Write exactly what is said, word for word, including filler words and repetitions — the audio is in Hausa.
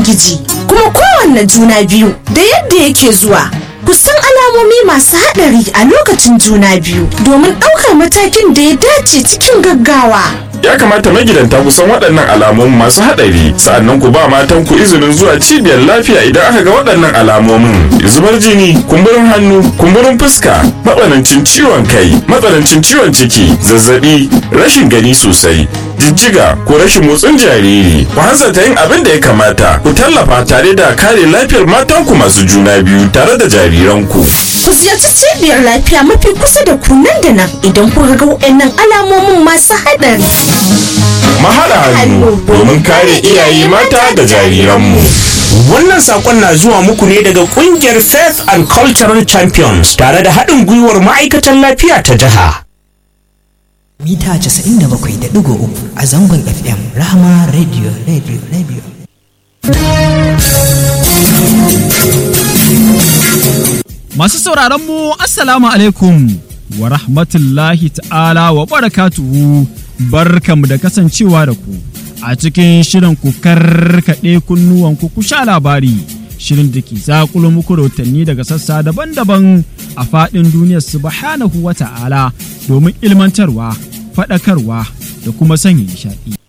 giji kuma kowanne juna biyu da yadda yake zuwa. Ku san alamomi masu haɗari a lokacin juna biyu domin ɗaukar matakin da ya dace cikin gaggawa. Ya kamata magidanta ku san waɗannan alamomin masu haɗari, sa'annan ku ba matan ku izinin zuwa cibiyar lafiya idan aka ga waɗannan alamomin. Zubar jini, kumburin hannu, kumburin fuska, matsanancin ciwon kai, matsanancin ciwon ciki, zazzabi, rashin gani sosai, jijjiga ko rashin motsin jariri. Ku hanzarta yin abin da ya kamata, ku tallafa tare da kare lafiyar matanku masu juna biyu tare da jariranku. Ku ziyarci cibiyar lafiya mafi kusa da ku nan da nan idan kuka ga waɗannan alamomin masu haɗari. Mahaɗa hannu domin kare iyaye mata da jariranmu. Wannan sakon na zuwa muku ne daga kungiyar Faith and Cultural Champions tare da haɗin gwiwar ma'aikatan lafiya ta jiha. Mita casa'in da bakwai da ɗigo uku a zangon F M Rahama Radio Radio Radio. Masu sauraron mu Assalamu alaikum wa rahmatullahi ta'ala wa barakatuhu, barkamu da kasancewa da ku a cikin shirin ku karkaɗe kunnuwan ku ku sha labari, shirin da ke zakulo muku rahotanni daga sassa daban-daban a faɗin duniyar subhanahu wa ta'ala domin ilmantarwa, faɗakarwa da kuma sanya nishaɗi.